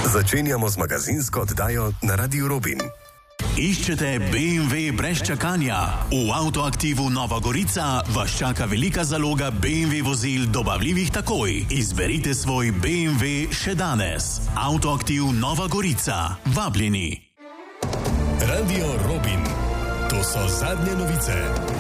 Začenjamo z magazinsko oddajo na Radiu Robin. Iščete BMW brez čakanja? V Avtoaktivu Nova Gorica vas čaka velika zaloga BMW vozil dobavljivih takoj. Izberite svoj BMW še danes. Avtoaktiv Nova Gorica. Vabljeni. Radio Robin. To so zadnje novice.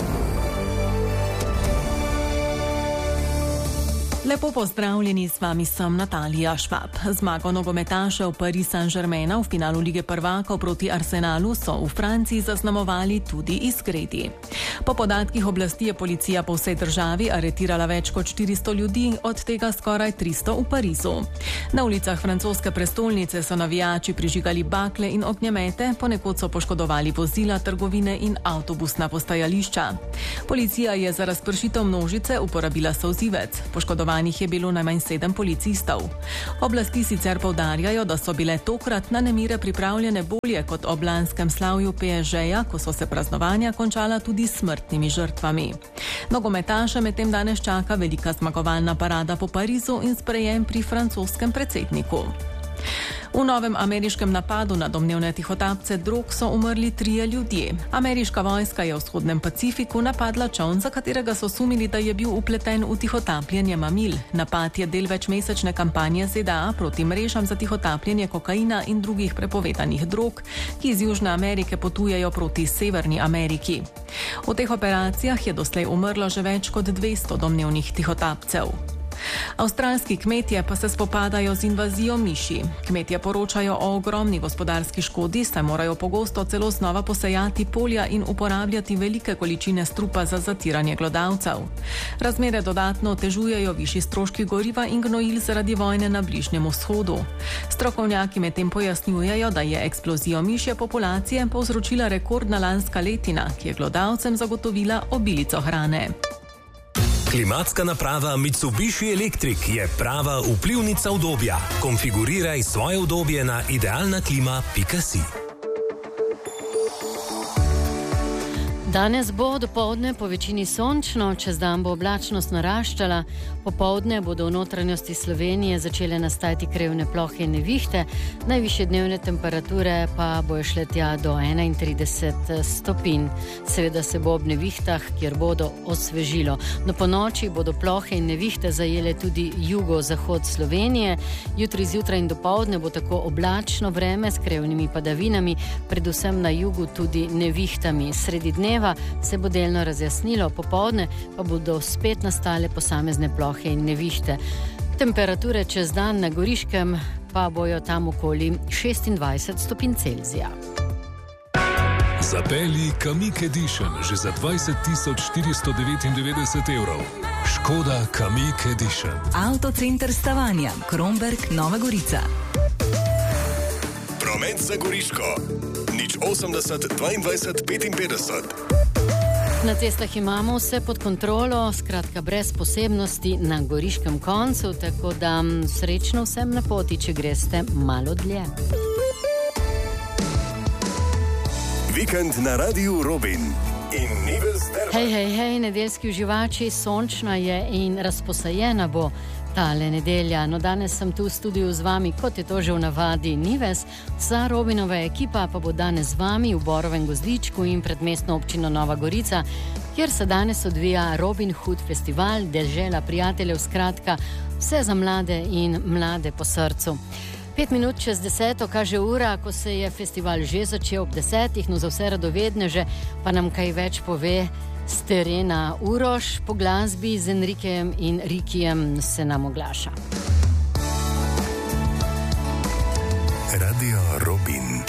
Lepo pozdravljeni, s vami sem Natalija Švab. Zmago nogometašev Paris Saint-Germaina v finalu Lige prvakov proti Arsenalu so v Franciji zaznamovali tudi izgredi. Po podatkih oblasti je policija po vsej državi aretirala več kot 400 ljudi, od tega skoraj 300 v Parizu. Na ulicah francoske prestolnice so navijači prižigali bakle in ognjemete, ponekod so poškodovali vozila, trgovine in avtobusna postajališča. Policija je za razpršitev množice uporabila solzivec. Poškodovanih je bilo najmanj 7 policistov. Oblasti sicer poudarjajo, da so bile tokrat na nemire pripravljene bolje kot ob lanskem slavju PSG-ja, ko so se praznovanja končala tudi s smrtnimi žrtvami. Nogometaše medtem danes čaka velika zmagovalna parada po Parizu in sprejem pri francoskem predsedniku. V novem ameriškem napadu na domnevne tihotapce drog so umrli 3 ljudje. Ameriška vojska je v vzhodnem Pacifiku napadla čoln, za katerega so sumili, da je bil upleten v tihotapljenje mamil. Napad je del večmesečne kampanje ZDA proti mrežam za tihotapljenje kokaina in drugih prepovedanih drog, ki iz Južne Amerike potujejo proti Severni Ameriki. V teh operacijah je doslej umrlo že več kot 200 domnevnih tihotapcev. Avstralski kmetje pa se spopadajo z invazijo miši. Kmetje poročajo o ogromni gospodarski škodi, saj morajo pogosto celo znova posejati polja in uporabljati velike količine strupa za zatiranje glodavcev. Razmere dodatno otežujejo višji stroški goriva in gnojil zaradi vojne na Bližnjem vzhodu. Strokovnjaki medtem pojasnjujejo, da je eksplozijo mišje populacije povzročila rekordna lanska letina, ki je glodavcem zagotovila obilico hrane. Klimatska naprava Mitsubishi Electric je prava vplivnica udobja. Konfiguriraj svoje udobje na idealnaklima.si. Danes bo dopoldne po večini sončno, čez dan bo oblačnost naraščala, popoldne bodo v notranjosti Slovenije začele nastajati krevne plohe in nevihte, najvišje dnevne temperature pa bojo šle tja do 31 stopinj. Seveda se bo ob nevihtah, kjer bodo, osvežilo. No, po noči bodo plohe in nevihte zajele tudi jugozahod Slovenije. Jutri zjutraj in dopoldne bo tako oblačno vreme s krevnimi padavinami, predvsem na jugu tudi nevihtami. Sredi dneva se bo delno razjasnilo, popoldne pa bodo spet nastale posamezne plohe in nevihte. Temperature čez dan na Goriškem pa bojo tam okoli 26 stopinj Celzija. Zapelji Kamiq Edition že za 20.499 €. Škoda Kamiq Edition. Avtocenter Stavanja, Kromberk, Nova Gorica. Promet za Goriško. 80 22 55. Na cestah imamo vse pod kontrolo, skratka brez posebnosti na goriškem koncu, tako da srečno vsem na poti, če greste malo dlje. Vikend na Radiu Robin in Nives Derva. Hej, nedeljski uživači, sončna je in razposajena bo tale nedelja. No, danes sem tu v studiu z vami, kot je to že v navadi, Nives. Vsa Robinova ekipa pa bo danes z vami v Borovem Gozdičku in pred mestno občino Nova Gorica, kjer se danes odvija Robin Hood festival, dežela prijateljev, skratka vse za mlade in mlade po srcu. 5 minut čez 10 kaže ura, ko se je festival že začel ob 10, no za vse radovedneže pa nam kaj več pove z terena Uroš. Po glasbi z Enrikejem in Rikijem se nam oglaša. Radio Robin.